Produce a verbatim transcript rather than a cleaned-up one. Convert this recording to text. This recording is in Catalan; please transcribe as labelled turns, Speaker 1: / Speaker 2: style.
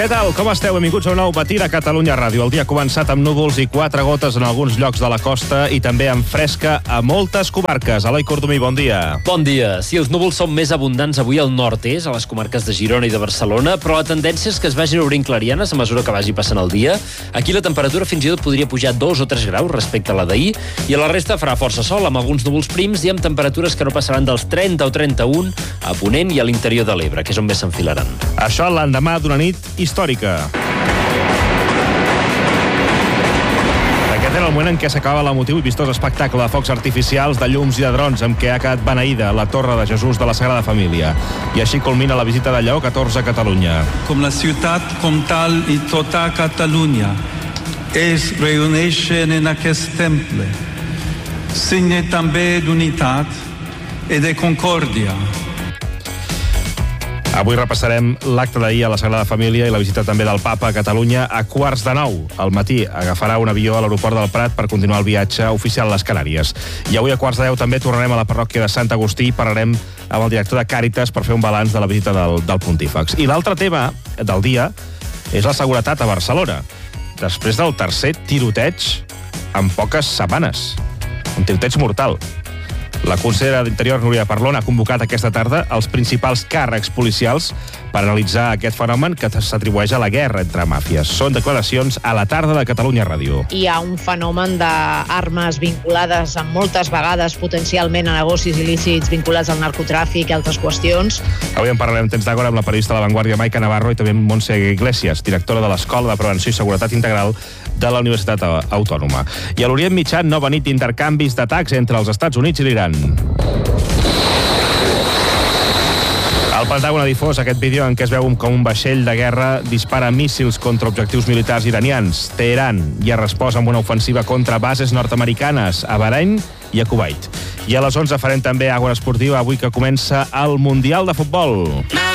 Speaker 1: Què tal? Com esteu? Benvinguts a un nou matí de Catalunya Ràdio. El dia ha començat amb núvols i quatre gotes en alguns llocs de la costa i també amb fresca a moltes comarques. Eloi Cordomí, bon dia.
Speaker 2: Bon dia. Sí, els núvols són més abundants avui al nord-est, a les comarques de Girona i de Barcelona, però la tendència és que es vagin obrint clarianes a mesura que vagi passant el dia. Aquí la temperatura fins i tot podria pujar dos o tres graus respecte a la d'ahir, i a la resta farà força sol, amb alguns núvols prims i amb temperatures que no passaran dels trenta o trenta-un a Ponent i a l'interior de l'Ebre, que és on més s'enfilaran.
Speaker 1: Això l'endemà d'una nit històrica. Aquest era el moment en què s'acabava l'emotiu i vistós espectacle de focs artificials, de llums i de drons amb què ha quedat beneïda la Torre de Jesús de la Sagrada Família. I així culmina la visita de Lleó catorze a Catalunya.
Speaker 3: Com la ciutat comtal i tota Catalunya es reuneixen en aquest temple, signe també d'unitat i de concòrdia.
Speaker 1: Avui repassarem l'acte d'ahir a la Sagrada Família i la visita també del Papa a Catalunya a quarts de nou. Al matí agafarà un avió a l'aeroport del Prat per continuar el viatge oficial a les Canàries. I avui a quarts de deu també tornarem a la parròquia de Sant Agustí i parlarem amb el director de Càritas per fer un balanç de la visita del, del Pontífex. I l'altre tema del dia és la seguretat a Barcelona. Després del tercer tiroteig en poques setmanes. Un tiroteig mortal. La consellera d'Interior, Núria Parlon, ha convocat aquesta tarda els principals càrrecs policials per analitzar aquest fenomen que s'atribueix a la guerra entre màfies. Són declaracions a la tarda de Catalunya Ràdio.
Speaker 4: Hi ha un fenomen d'armes vinculades amb moltes vegades potencialment a negocis il·lícits vinculats al narcotràfic i altres qüestions.
Speaker 1: Avui en parlarem temps d'agora amb la periodista de La Vanguardia, Maica Navarro, i també amb Montse Iglesias, directora de l'Escola de Prevenció i Seguretat Integral de la Universitat Autònoma. I a l'Orient Mitjà, nova nit d'intercanvis d'atacs entre els Estats Units i l'Iran. El Pentàgon ha difós aquest vídeo en què es veu com un vaixell de guerra dispara míssils contra objectius militars iranians. Teheran hi ha respost amb una ofensiva contra bases nord-americanes a Bahrain i a Kuwait. I a les onze farem també Àgora Esportiva, avui que comença el Mundial de Futbol.